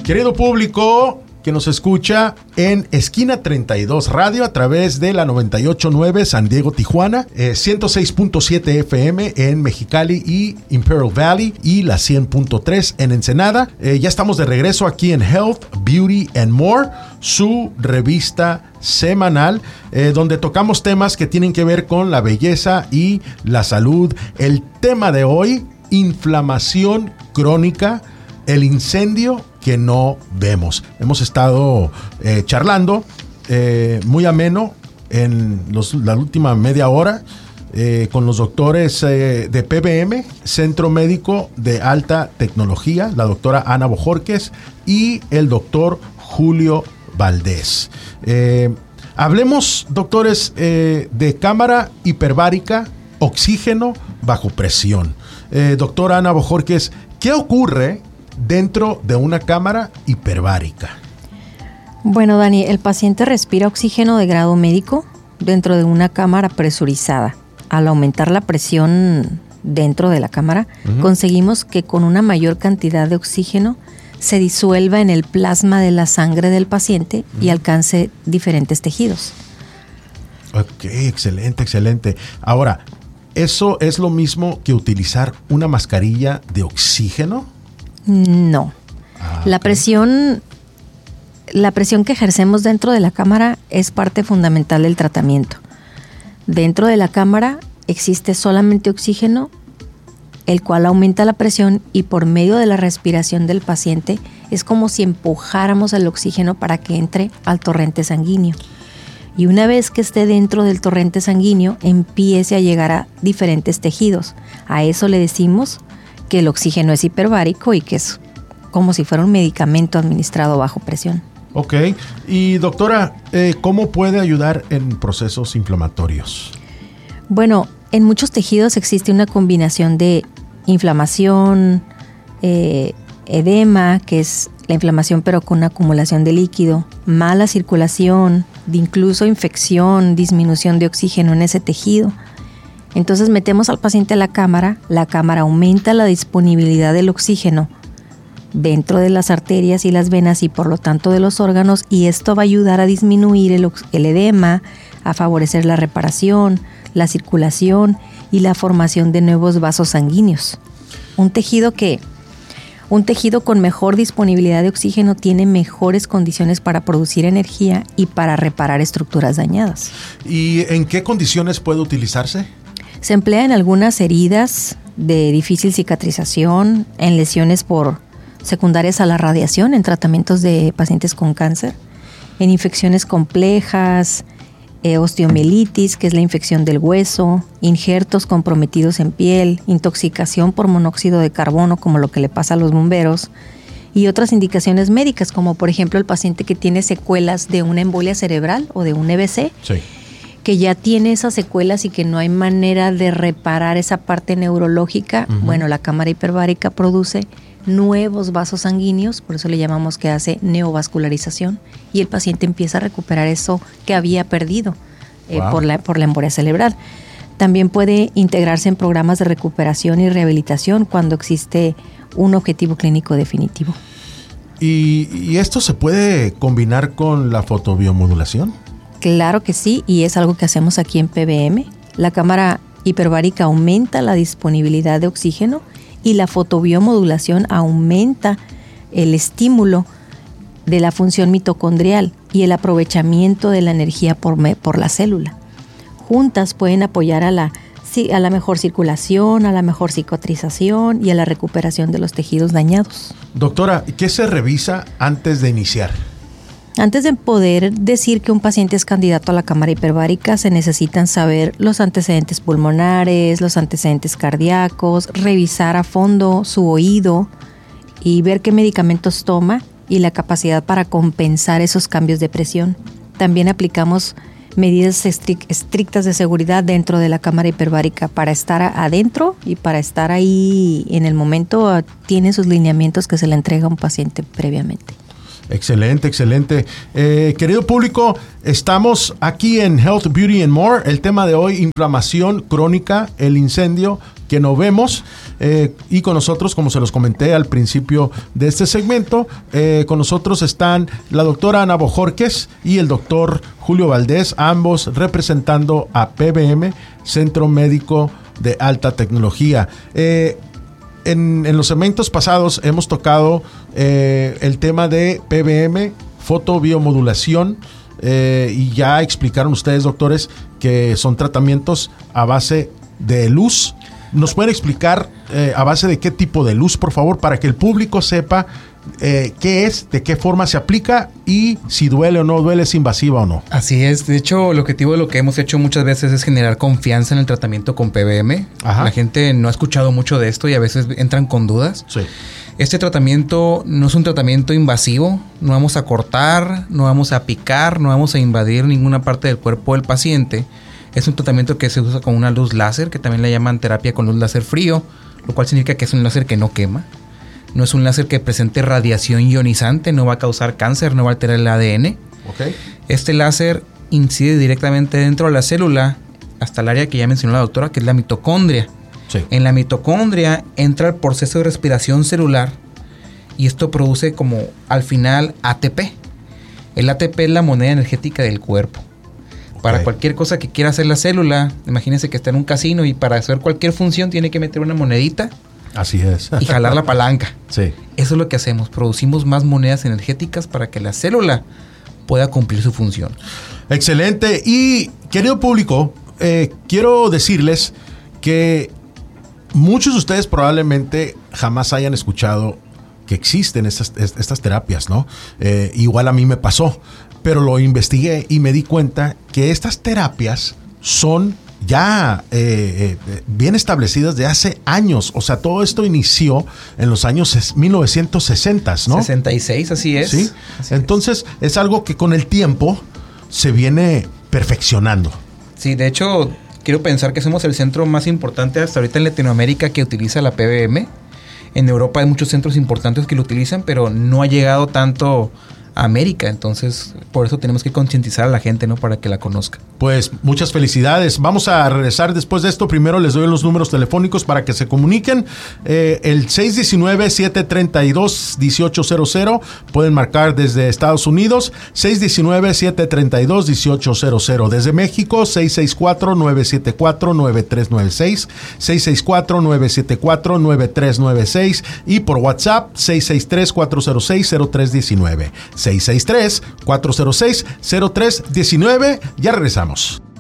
Querido público que nos escucha en Esquina 32 Radio a través de la 98.9 San Diego, Tijuana, 106.7 FM en Mexicali y Imperial Valley y la 100.3 en Ensenada. Ya estamos de regreso aquí en Health, Beauty and More, su revista semanal, donde tocamos temas que tienen que ver con la belleza y la salud. El tema de hoy, inflamación crónica, el incendio que no vemos. Hemos estado charlando muy ameno en la última media hora con los doctores de PBM, Centro Médico de Alta Tecnología, la doctora Ana Bojorquez y el doctor Julio Valdés. Hablemos, doctores, de cámara hiperbárica, oxígeno bajo presión. Doctora Ana Bojorquez, ¿qué ocurre dentro de una cámara hiperbárica? Bueno, Dani, el paciente respira oxígeno de grado médico dentro de una cámara presurizada. Al aumentar la presión dentro de la cámara, conseguimos que con una mayor cantidad de oxígeno se disuelva en el plasma de la sangre del paciente y alcance diferentes tejidos. Ok, excelente, excelente. Ahora, ¿eso es lo mismo que utilizar una mascarilla de oxígeno? No. La presión que ejercemos dentro de la cámara es parte fundamental del tratamiento. Dentro de la cámara existe solamente oxígeno, el cual aumenta la presión y por medio de la respiración del paciente es como si empujáramos el oxígeno para que entre al torrente sanguíneo. Y una vez que esté dentro del torrente sanguíneo, empiece a llegar a diferentes tejidos. A eso le decimos que el oxígeno es hiperbárico y que es como si fuera un medicamento administrado bajo presión. Ok. Y doctora, ¿cómo puede ayudar en procesos inflamatorios? Bueno, en muchos tejidos existe una combinación de inflamación, edema, que es la inflamación pero con acumulación de líquido, mala circulación, de incluso infección, disminución de oxígeno en ese tejido. Entonces metemos al paciente a la cámara aumenta la disponibilidad del oxígeno dentro de las arterias y las venas y por lo tanto de los órganos, y esto va a ayudar a disminuir el edema, a favorecer la reparación, la circulación y la formación de nuevos vasos sanguíneos. Un tejido con mejor disponibilidad de oxígeno tiene mejores condiciones para producir energía y para reparar estructuras dañadas. ¿Y en qué condiciones puede utilizarse? Se emplea en algunas heridas de difícil cicatrización, en lesiones secundarias a la radiación, en tratamientos de pacientes con cáncer, en infecciones complejas, osteomielitis, que es la infección del hueso, injertos comprometidos en piel, intoxicación por monóxido de carbono, como lo que le pasa a los bomberos, y otras indicaciones médicas, como por ejemplo el paciente que tiene secuelas de una embolia cerebral o de un EBC. Sí. Que ya tiene esas secuelas y que no hay manera de reparar esa parte neurológica. Bueno, la cámara hiperbárica produce nuevos vasos sanguíneos, por eso le llamamos que hace neovascularización, y el paciente empieza a recuperar eso que había perdido por la embolia cerebral. También puede integrarse en programas de recuperación y rehabilitación cuando existe un objetivo clínico definitivo. ¿Y esto se puede combinar con la fotobiomodulación? Claro que sí, y es algo que hacemos aquí en PBM. La cámara hiperbárica aumenta la disponibilidad de oxígeno y la fotobiomodulación aumenta el estímulo de la función mitocondrial y el aprovechamiento de la energía por la célula. Juntas pueden apoyar a la mejor circulación, a la mejor cicatrización y a la recuperación de los tejidos dañados. Doctora, ¿qué se revisa antes de iniciar? Antes de poder decir que un paciente es candidato a la cámara hiperbárica, se necesitan saber los antecedentes pulmonares, los antecedentes cardíacos, revisar a fondo su oído y ver qué medicamentos toma y la capacidad para compensar esos cambios de presión. También aplicamos medidas estrictas de seguridad dentro de la cámara hiperbárica para estar adentro y para estar ahí en el momento. Tiene sus lineamientos que se le entrega a un paciente previamente. Excelente, excelente. Querido público, estamos aquí en Health, Beauty and More. El tema de hoy, inflamación crónica, el incendio que no vemos. Y con nosotros, como se los comenté al principio de este segmento, con nosotros están la doctora Ana Bojorquez y el doctor Julio Valdés, ambos representando a PBM, Centro Médico de Alta Tecnología. En los segmentos pasados hemos tocado el tema de PBM, fotobiomodulación, y ya explicaron ustedes, doctores, que son tratamientos a base de luz. ¿Nos pueden explicar a base de qué tipo de luz, por favor, para que el público sepa qué es, de qué forma se aplica y si duele o no duele, es invasiva o no? Así es. De hecho, el objetivo de lo que hemos hecho muchas veces es generar confianza en el tratamiento con PBM. Ajá. La gente no ha escuchado mucho de esto y a veces entran con dudas. Sí. Este tratamiento no es un tratamiento invasivo. No vamos a cortar, no vamos a picar, no vamos a invadir ninguna parte del cuerpo del paciente. Es un tratamiento que se usa con una luz láser, que también le llaman terapia con luz láser frío, lo cual significa que es un láser que no quema. No es un láser que presente radiación ionizante, no va a causar cáncer, no va a alterar el ADN. Okay. Este láser incide directamente dentro de la célula hasta el área que ya mencionó la doctora, que es la mitocondria. Sí. En la mitocondria entra el proceso de respiración celular y esto produce como al final ATP. El ATP es la moneda energética del cuerpo. Para cualquier cosa que quiera hacer la célula, imagínense que está en un casino y para hacer cualquier función tiene que meter una monedita. Así es. Y jalar la palanca. Sí. Eso es lo que hacemos. Producimos más monedas energéticas para que la célula pueda cumplir su función. Excelente. Y, querido público, quiero decirles que muchos de ustedes probablemente jamás hayan escuchado que existen estas terapias, ¿no? Igual a mí me pasó. Pero lo investigué y me di cuenta que estas terapias son ya bien establecidas de hace años. O sea, todo esto inició en los años 1960, ¿no? 66, así es. Sí. Así Entonces, es algo que con el tiempo se viene perfeccionando. Sí, de hecho, quiero pensar que somos el centro más importante hasta ahorita en Latinoamérica que utiliza la PBM. En Europa hay muchos centros importantes que lo utilizan, pero no ha llegado tanto a América. Entonces, por eso tenemos que concientizar a la gente, ¿no? Para que la conozca. Pues muchas felicidades. Vamos a regresar después de esto. Primero les doy los números telefónicos para que se comuniquen. El 619-732-1800. Pueden marcar desde Estados Unidos. 619-732-1800. Desde México, 664-974-9396. 664-974-9396. Y por WhatsApp, 663-406-0319. 663-406-0319. Ya regresamos.